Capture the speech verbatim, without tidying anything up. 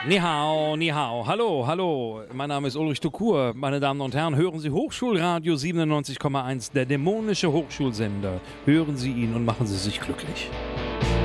Ni hao, ni hao. Hallo, hallo. Mein Name ist Ulrich Tukur. Meine Damen und Herren, hören Sie Hochschulradio siebenundneunzig Komma eins, der dämonische Hochschulsender. Hören Sie ihn und machen Sie sich glücklich.